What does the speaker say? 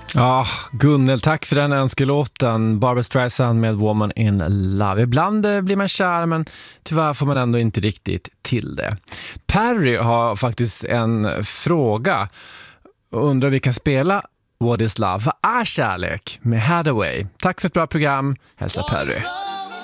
Ja, Gunnel, tack för den önskelåten. Barbra Streisand med Woman in Love. Ibland blir man kär, men tyvärr får man ändå inte riktigt till det. Perry har faktiskt en fråga. Undrar om vi kan spela What is Love? Vad är kärlek? Med Hathaway. Tack för ett bra program. Hälsa Perry.